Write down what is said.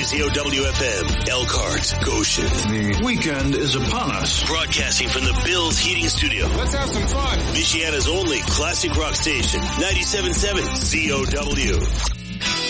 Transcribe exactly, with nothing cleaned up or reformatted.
Z O W F M, Elkhart, Goshen. The weekend is upon us. Broadcasting from the Bills Heating Studio. Let's have some fun. Michiana's only classic rock station, ninety-seven point seven Z O W.